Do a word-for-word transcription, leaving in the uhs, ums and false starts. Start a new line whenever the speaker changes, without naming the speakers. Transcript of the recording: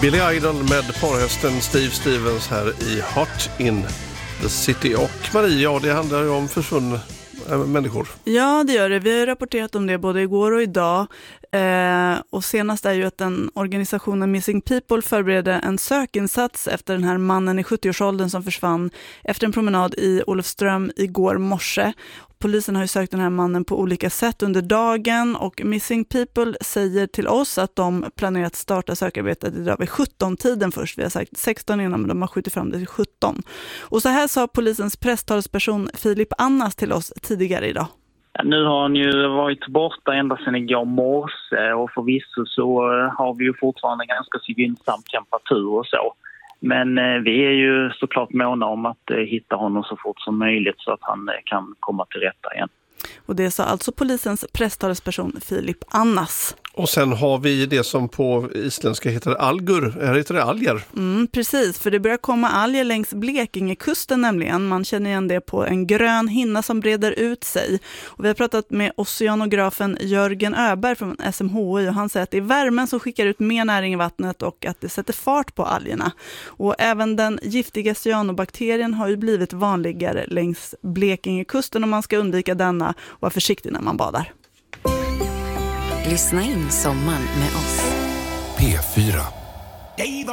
Billy Idol med parhästen Steve Stevens här i Heart in the City. Och Marie, ja, det handlar ju om försvunna äh, människor.
Ja, det gör det. Vi har rapporterat om det både igår och idag. Eh, och senast är ju att den organisationen Missing People förbereder en sökinsats efter den här mannen i sjuttio-årsåldern som försvann efter en promenad i Olofström igår morse. Polisen har ju sökt den här mannen på olika sätt under dagen och Missing People säger till oss att de planerar att starta sökarbetet idag vid sjutton-tiden först. Vi har sagt sexton innan, men de har skjutit fram det till sjutton. Och så här sa polisens presstalsperson Filip Annas till oss tidigare idag.
Nu har han ju varit borta ända sedan igår morse och förvisso så har vi ju fortfarande ganska så gynnsam temperatur och så. Men vi är ju såklart måna om att hitta honom så fort som möjligt så att han kan komma till rätta igen.
Och det sa alltså polisens presstalesperson Filip Annas.
Och sen har vi det som på isländska heter algur. Här heter det alger.
Mm, precis, för det börjar komma alger längs Blekingekusten nämligen. Man känner igen det på en grön hinna som breder ut sig. Och vi har pratat med oceanografen Jörgen Öberg från S M H I och han säger att det är värmen som skickar ut mer näring i vattnet och att det sätter fart på algerna. Och även den giftiga cyanobakterien har ju blivit vanligare längs Blekingekusten och man ska undvika denna och vara försiktig när man badar.
Lyssna in sommaren med oss.
P fyra.